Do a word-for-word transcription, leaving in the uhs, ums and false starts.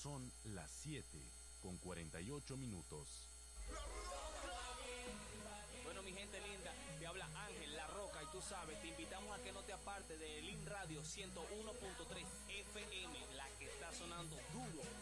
Son las siete con cuarenta y ocho minutos. Bueno, mi gente linda, te habla Ángel La Roca y tú sabes, te invitamos a que no te apartes de Lin Radio ciento uno punto tres F M, la que está sonando duro,